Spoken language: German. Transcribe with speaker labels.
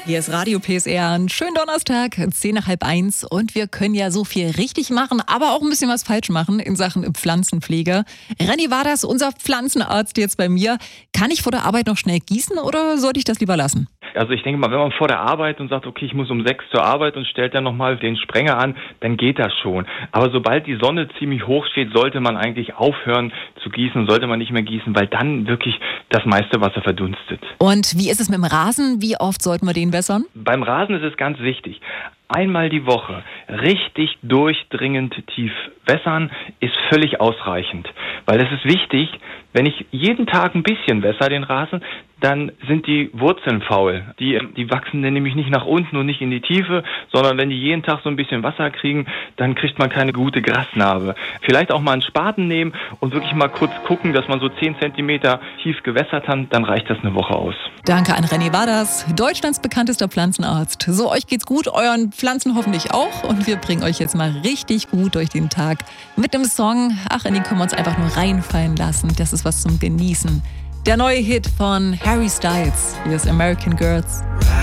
Speaker 1: Hier ist Radio PSR. Einen schönen Donnerstag, 10:30 und wir können ja so viel richtig machen, aber auch ein bisschen was falsch machen in Sachen Pflanzenpflege. Renny Waders, unser Pflanzenarzt jetzt bei mir. Kann ich vor der Arbeit noch schnell gießen oder sollte ich das lieber lassen?
Speaker 2: Also ich denke mal, wenn man vor der Arbeit und sagt, okay, ich muss um 6 zur Arbeit und stellt dann nochmal den Sprenger an, dann geht das schon. Aber sobald die Sonne ziemlich hoch steht, sollte man eigentlich aufhören zu gießen, sollte man nicht mehr gießen, weil dann wirklich das meiste Wasser verdunstet.
Speaker 1: Und wie ist es mit dem Rasen? Wie oft sollten wir den wässern?
Speaker 2: Beim Rasen ist es ganz wichtig. Einmal die Woche richtig durchdringend tief wässern ist völlig ausreichend. Weil es ist wichtig, wenn ich jeden Tag ein bisschen wässere den Rasen, dann sind die Wurzeln faul. Die wachsen dann nämlich nicht nach unten und nicht in die Tiefe, sondern wenn die jeden Tag so ein bisschen Wasser kriegen, dann kriegt man keine gute Grasnarbe. Vielleicht auch mal einen Spaten nehmen und wirklich mal kurz gucken, dass man so 10 Zentimeter tief gewässert hat, dann reicht das eine Woche aus.
Speaker 1: Danke an Renny Waders, Deutschlands bekanntester Pflanzenarzt. So, euch geht's gut, euren Pflanzen hoffentlich auch. Und wir bringen euch jetzt mal richtig gut durch den Tag mit einem Song. Ach, in den können wir uns einfach nur reinfallen lassen. Das ist was zum Genießen. Der neue Hit von Harry Styles. Hier ist American Girls.